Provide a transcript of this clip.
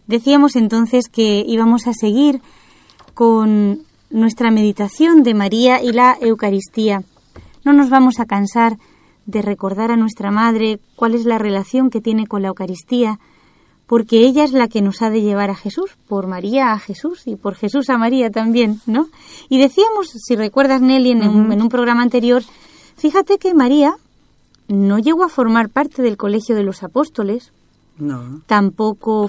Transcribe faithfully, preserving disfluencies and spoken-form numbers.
Decíamos entonces que íbamos a seguir con nuestra meditación de María y la Eucaristía. No nos vamos a cansar de recordar a nuestra Madre cuál es la relación que tiene con la Eucaristía, porque ella es la que nos ha de llevar a Jesús, por María a Jesús y por Jesús a María también, ¿no? Y decíamos, si recuerdas, Nelly, en, uh-huh. un, en un programa anterior, fíjate que María no llegó a formar parte del Colegio de los Apóstoles, no. Tampoco